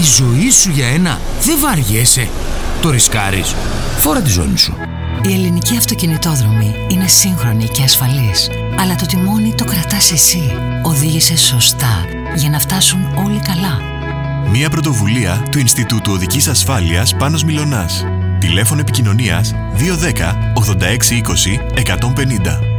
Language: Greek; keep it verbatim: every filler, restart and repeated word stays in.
ζωή σου για ένα δεν βαριέσαι? Το ρισκάρεις? Φόρα τη ζώνη σου. Η ελληνική αυτοκινητόδρομη είναι σύγχρονη και ασφαλής, αλλά το τιμόνι το κρατάς εσύ. Οδήγησε σωστά για να φτάσουν όλοι καλά. Μια πρωτοβουλία του Ινστιτούτου Οδικής Ασφάλειας Πάνος Μιλωνάς. Τηλέφωνο επικοινωνίας δύο ένα μηδέν ογδόντα έξι είκοσι εκατόν πενήντα.